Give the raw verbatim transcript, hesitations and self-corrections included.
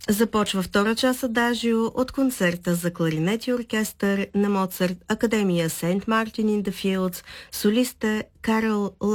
Започва втора част Адажио от концерта за кларинет и оркестър на Моцарт, Академия Сейнт Мартин ин де Филдс, солиста Карл